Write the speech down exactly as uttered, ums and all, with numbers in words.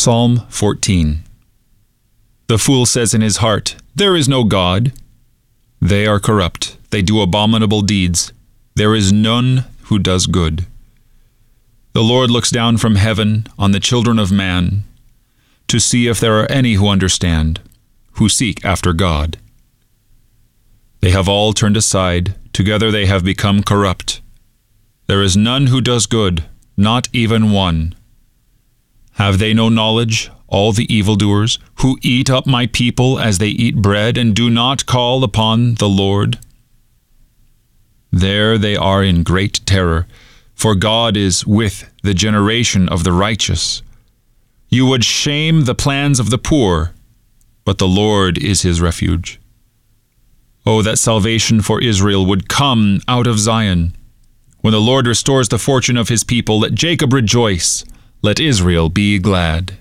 Psalm fourteen. The fool says in his heart, "There is no God." They are corrupt, they do abominable deeds. There is none who does good. The Lord looks down from heaven on the children of man, to see if there are any who understand, who seek after God. They have all turned aside, together they have become corrupt. There is none who does good, not even one. Have they no knowledge, all the evildoers, who eat up my people as they eat bread, and do not call upon the Lord? There they are in great terror, for God is with the generation of the righteous. You would shame the plans of the poor, but the Lord is his refuge. Oh, that salvation for Israel would come out of Zion. When the Lord restores the fortune of his people, let Jacob rejoice, let Israel be glad.